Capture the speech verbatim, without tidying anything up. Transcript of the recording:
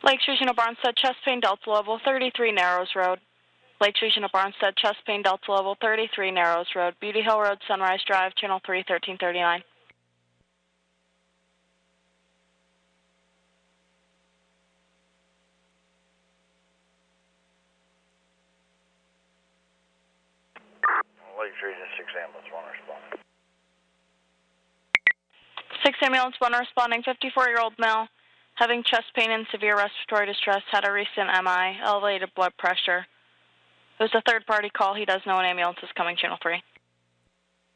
Lakes Region of Barnstead, chest pain, Delta level thirty-three, Narrows Road. Lakes Region of Barnstead, chest pain, Delta level thirty-three, Narrows Road. Beauty Hill Road, Sunrise Drive, channel three, thirteen thirty-nine. Lakes Region six ambulance, one responding. six ambulance, one responding, fifty-four-year-old male, having chest pain and severe respiratory distress, had a recent M I, elevated blood pressure. It was a third-party call. He does know an ambulance is coming, channel three.